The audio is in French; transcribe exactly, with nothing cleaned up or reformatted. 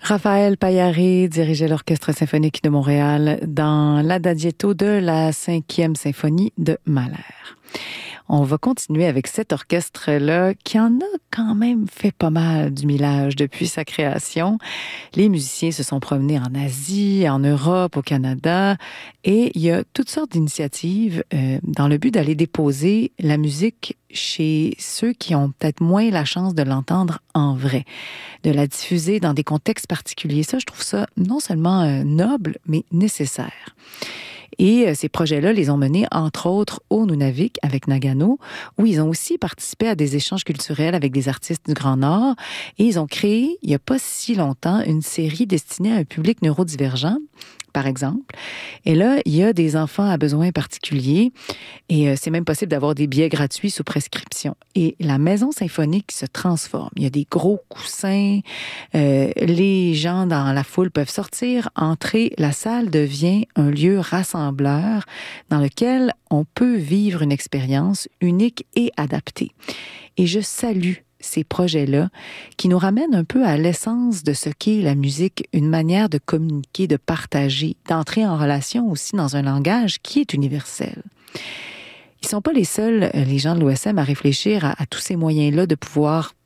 Raphaël Paillari dirigeait l'Orchestre symphonique de Montréal dans l'Adagietto de la cinquième symphonie de Mahler. On va continuer avec cet orchestre-là qui en a quand même fait pas mal du millage depuis sa création. Les musiciens se sont promenés en Asie, en Europe, au Canada et il y a toutes sortes d'initiatives euh, dans le but d'aller déposer la musique chez ceux qui ont peut-être moins la chance de l'entendre en vrai, de la diffuser dans des contextes particuliers. Ça, je trouve ça non seulement euh, noble, mais nécessaire. Et euh, ces projets-là les ont menés, entre autres, au Nunavik avec Nagano, où ils ont aussi participé à des échanges culturels avec des artistes du Grand Nord. Et ils ont créé, il n'y a pas si longtemps, une série destinée à un public neurodivergent, par exemple. Et là, il y a des enfants à besoins particuliers et euh, c'est même possible d'avoir des billets gratuits sous prescription. Et la maison symphonique se transforme. Il y a des gros coussins, euh, les gens dans la foule peuvent sortir, entrer. La salle devient un lieu rassembleur dans lequel on peut vivre une expérience unique et adaptée. Et je salue ces projets-là qui nous ramènent un peu à l'essence de ce qu'est la musique, une manière de communiquer, de partager, d'entrer en relation aussi dans un langage qui est universel. Ils ne sont pas les seuls, les gens de l'O S M, à réfléchir à, à tous ces moyens-là de pouvoir